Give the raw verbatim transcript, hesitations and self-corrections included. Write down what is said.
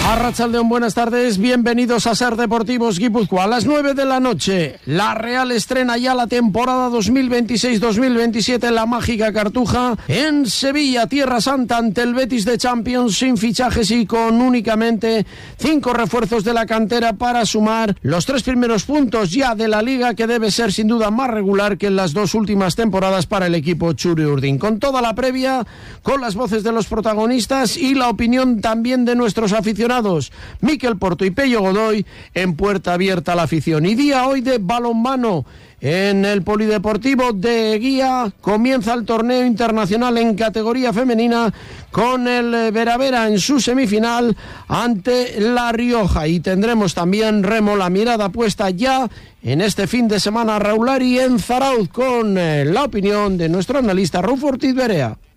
Arratsaldeon, buenas tardes, bienvenidos a Ser Deportivos Guipúzcoa. A las nueve de la noche, la Real estrena ya la temporada dos mil veintiséis dos mil veintisiete en la mágica Cartuja, en Sevilla, Tierra Santa, ante el Betis de Champions, sin fichajes y con únicamente cinco refuerzos de la cantera para sumar los tres primeros puntos ya de la Liga, que debe ser sin duda más regular que en las dos últimas temporadas para el equipo Txuri Urdin. Con toda la previa, con las voces de los protagonistas y la opinión también de nuestros aficionados, Miquel Porto y Pello Godoy, en Puerta Abierta a la Afición. Y día hoy de balonmano en el Polideportivo de Eguía. Comienza el torneo internacional en categoría femenina con el Veravera en su semifinal ante La Rioja, y tendremos también remo, la mirada puesta ya en este fin de semana Raulari en Zarauz, con eh, la opinión de nuestro analista Rufo Ortiz Berea.